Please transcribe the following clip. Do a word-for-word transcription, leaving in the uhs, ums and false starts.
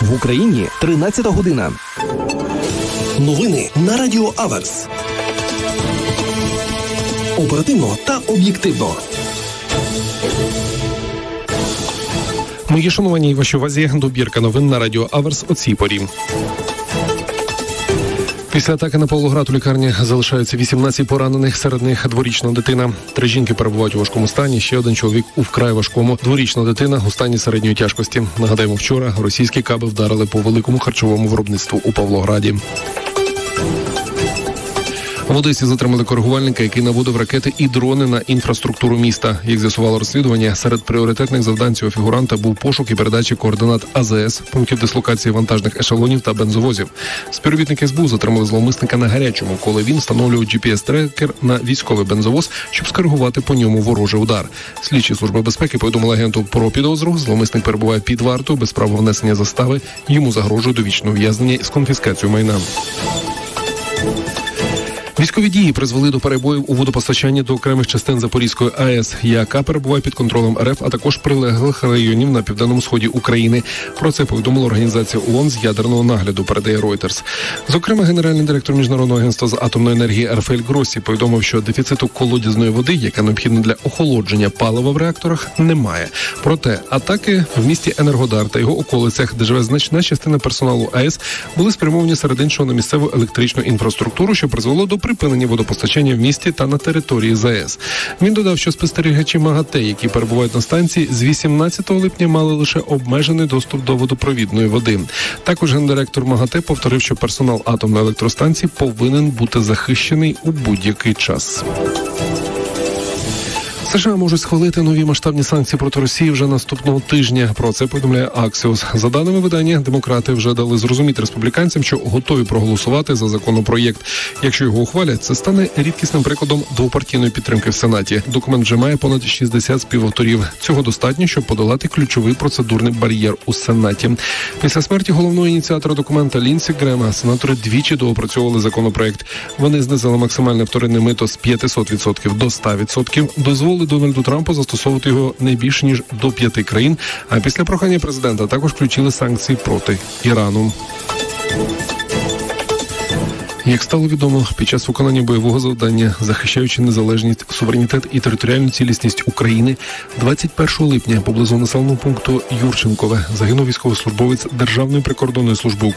В Україні тринадцята година. Новини на Радіо Аверс. Оперативно та об'єктивно. Мої шановані і вашій увазі добірка новин на Радіо Аверс о цій порі. Після атаки на Павлоград у лікарні залишаються вісімнадцять поранених, серед них дворічна дитина. Три жінки перебувають у важкому стані, ще один чоловік у вкрай важкому. Дворічна дитина у стані середньої тяжкості. Нагадаємо, вчора російські каби вдарили по великому харчовому виробництву у Павлограді. В Одесі затримали коригувальника, який наводив ракети і дрони на інфраструктуру міста. Як з'ясувало розслідування, серед пріоритетних завдань цього фігуранта був пошук і передача координат А З С, пунктів дислокації вантажних ешелонів та бензовозів. Співробітники ес бе у затримали зловмисника на гарячому, коли він встановлював джі пі ес-трекер на військовий бензовоз, щоб скоригувати по ньому ворожий удар. Слідчі служби безпеки повідомили агенту про підозру. Зловмисник перебуває під вартою, без права внесення застави. Йому загрожує довічне ув'язнення з конфіскацією майна. Військові дії призвели до перебоїв у водопостачанні до окремих частин Запорізької А Е С, яка перебуває під контролем Р Ф, а також прилеглих районів на південному сході України. Про це повідомила організація О О Н з ядерного нагляду, передає Reuters. Зокрема, генеральний директор Міжнародного агентства з атомної енергії Рафаель Гроссі повідомив, що дефіциту колодязної води, яка необхідна для охолодження палива в реакторах, немає. Проте атаки в місті Енергодар та його околицях, де живе значна частина персоналу А Е С, були спрямовані серед іншого на місцеву електричну інфраструктуру, що призвело до припинення водопостачання в місті та на території З А Е С. Він додав, що спостерігачі МАГАТЕ, які перебувають на станції, з вісімнадцятого липня мали лише обмежений доступ до водопровідної води. Також гендиректор МАГАТЕ повторив, що персонал атомної електростанції повинен бути захищений у будь-який час. США можуть схвалити нові масштабні санкції проти Росії вже наступного тижня. Про це повідомляє Аксіос. За даними видання, демократи вже дали зрозуміти республіканцям, що готові проголосувати за законопроєкт. Якщо його ухвалять, це стане рідкісним прикладом двопартійної підтримки в Сенаті. Документ вже має понад шістдесят співавторів. Цього достатньо, щоб подолати ключовий процедурний бар'єр у Сенаті. Після смерті головного ініціатора документа Лінсі Грема сенатори двічі доопрацьовували законопроєкт. Вони знизили максимальне вторинне мито з п'ятсот відсотків до ста відсотків, дозволили Дональду Трампу застосовувати його не більш ніж до п'яти країн, а після прохання президента також включили санкції проти Ірану. Як стало відомо, під час виконання бойового завдання, захищаючи незалежність, суверенітет і територіальну цілісність України, двадцять першого липня поблизу населеного пункту Юрченкове загинув військовослужбовець Державної прикордонної служби України